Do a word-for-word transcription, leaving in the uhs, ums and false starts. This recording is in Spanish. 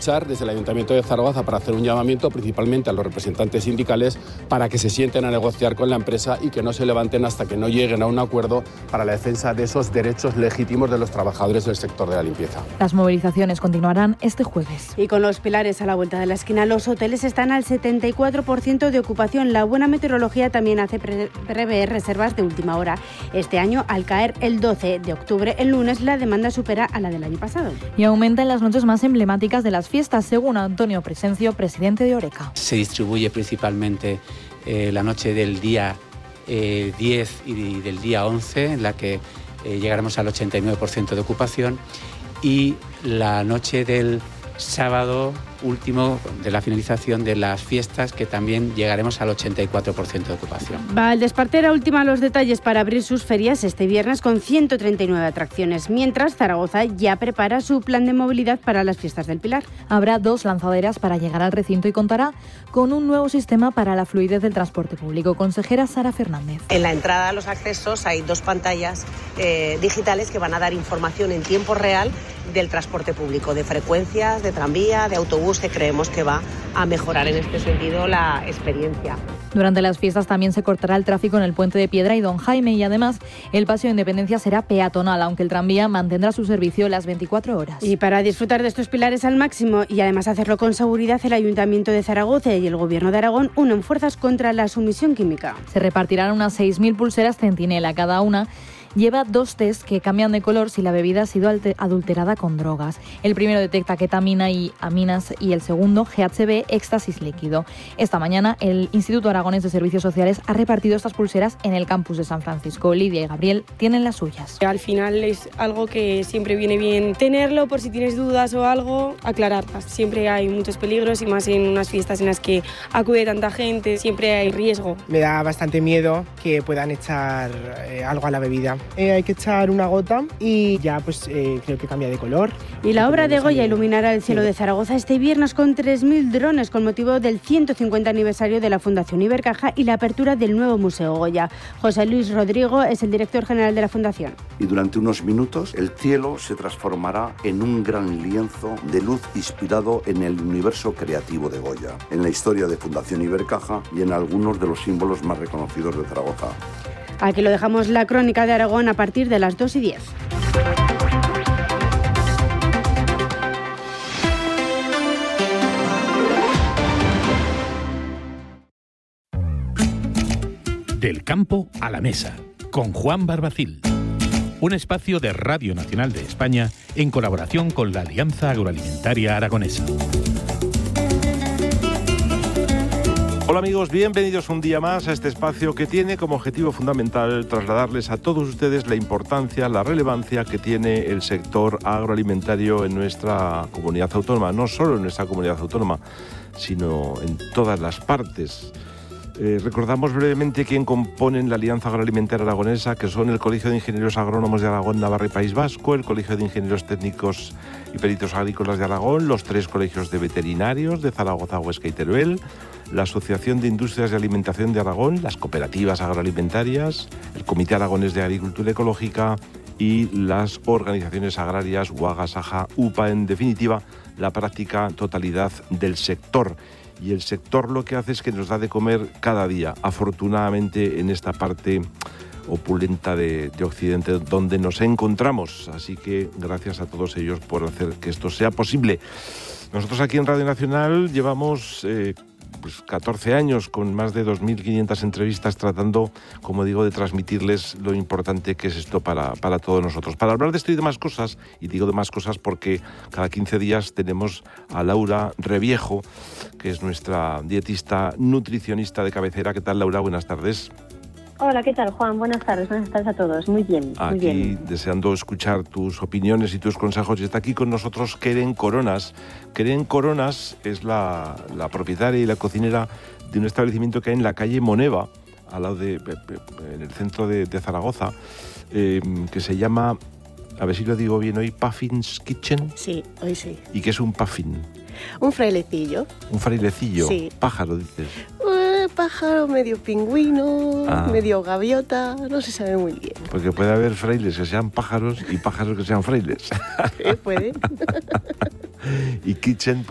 aprovechar desde el Ayuntamiento de Zaragoza para hacer un llamamiento principalmente a los representantes sindicales para que se sienten a negociar con la empresa y que no se levanten hasta que no lleguen a un acuerdo para la defensa de esos derechos legítimos de los trabajadores del sector de la limpieza. Las movilizaciones continuarán este jueves. Y con los pilares a la vuelta de la esquina, los hoteles están al setenta y cuatro por ciento de ocupación. La buena meteorología también hace pre- prever reservas de última hora. Este año, al caer el doce de octubre, el lunes, la demanda supera a la del año pasado. Y aumenta en las noches más emblemáticas de las fiestas, según Antonio Presencio, presidente de Oreca. Se distribuye principalmente eh, la noche del día eh, diez y del día once, en la que eh, llegaremos al ochenta y nueve por ciento de ocupación, y la noche del sábado último de la finalización de las fiestas, que también llegaremos al ochenta y cuatro por ciento de ocupación. Valdespartera última los detalles para abrir sus ferias este viernes con ciento treinta y nueve atracciones, mientras Zaragoza ya prepara su plan de movilidad para las fiestas del Pilar. Habrá dos lanzaderas para llegar al recinto y contará con un nuevo sistema para la fluidez del transporte público. Consejera Sara Fernández. En la entrada a los accesos hay dos pantallas eh, digitales que van a dar información en tiempo real del transporte público, de frecuencias, de tranvía, de autobús, que creemos que va a mejorar en este sentido la experiencia. Durante las fiestas también se cortará el tráfico en el Puente de Piedra y Don Jaime, y además el Paseo de Independencia será peatonal, aunque el tranvía mantendrá su servicio las veinticuatro horas. Y para disfrutar de estos pilares al máximo y además hacerlo con seguridad, el Ayuntamiento de Zaragoza y el Gobierno de Aragón unen fuerzas contra la sumisión química. Se repartirán unas seis mil pulseras Centinela cada una. Lleva dos test que cambian de color si la bebida ha sido adulterada con drogas. El primero detecta ketamina y aminas y el segundo G H B, éxtasis líquido. Esta mañana el Instituto Aragonés de Servicios Sociales ha repartido estas pulseras en el campus de San Francisco. Lidia y Gabriel tienen las suyas. Al final es algo que siempre viene bien tenerlo por si tienes dudas o algo, aclararlas. Siempre hay muchos peligros y más en unas fiestas en las que acude tanta gente, siempre hay riesgo. Me da bastante miedo que puedan echar eh, algo a la bebida. Eh, hay que echar una gota y ya pues eh, creo que cambia de color. Y la obra de Goya iluminará el cielo de Zaragoza este viernes con tres mil drones con motivo del ciento cincuenta aniversario de la Fundación Ibercaja y la apertura del nuevo Museo Goya. José Luis Rodrigo es el director general de la Fundación. Y durante unos minutos el cielo se transformará en un gran lienzo de luz inspirado en el universo creativo de Goya, en la historia de Fundación Ibercaja y en algunos de los símbolos más reconocidos de Zaragoza. Aquí lo dejamos, la crónica de Aragón a partir de las dos y diez. Del campo a la mesa, con Juan Barbacil. Un espacio de Radio Nacional de España en colaboración con la Alianza Agroalimentaria Aragonesa. Hola amigos, bienvenidos un día más a este espacio que tiene como objetivo fundamental trasladarles a todos ustedes la importancia, la relevancia que tiene el sector agroalimentario en nuestra comunidad autónoma, no solo en nuestra comunidad autónoma, sino en todas las partes. Eh, recordamos brevemente quién componen la Alianza Agroalimentaria Aragonesa, que son el Colegio de Ingenieros Agrónomos de Aragón, Navarra y País Vasco, el Colegio de Ingenieros Técnicos y Peritos Agrícolas de Aragón, los tres colegios de veterinarios de Zaragoza, Huesca y Teruel, la Asociación de Industrias de Alimentación de Aragón, las cooperativas agroalimentarias, el Comité Aragonés de Agricultura Ecológica y las organizaciones agrarias UAGA, SAJA, UPA, en definitiva, la práctica totalidad del sector. Y el sector lo que hace es que nos da de comer cada día, afortunadamente, en esta parte opulenta de, de Occidente donde nos encontramos. Así que gracias a todos ellos por hacer que esto sea posible. Nosotros aquí en Radio Nacional llevamos eh, pues catorce años con más de dos mil quinientas entrevistas tratando, como digo, de transmitirles lo importante que es esto para, para todos nosotros. Para hablar de esto y de más cosas, y digo de más cosas porque cada quince días tenemos a Laura Reviejo, que es nuestra dietista nutricionista de cabecera. ¿Qué tal, Laura? Buenas tardes. Hola, ¿qué tal, Juan? Buenas tardes, buenas tardes a todos. Muy bien, muy aquí bien. Deseando escuchar tus opiniones y tus consejos. Y está aquí con nosotros Keren Coronas. Keren Coronas es la, la propietaria y la cocinera de un establecimiento que hay en la calle Moneva, al lado de, en el centro de, de Zaragoza, eh, que se llama, a ver si lo digo bien hoy, Puffin's Kitchen. Sí, hoy sí. ¿Y qué es un puffin? Un frailecillo. Un frailecillo, sí. Pájaro, dices. Uh, pájaro, medio pingüino, ah. medio gaviota, no se sabe muy bien. Porque puede haber frailes que sean pájaros y pájaros que sean frailes. Sí, puede. Y kitchen,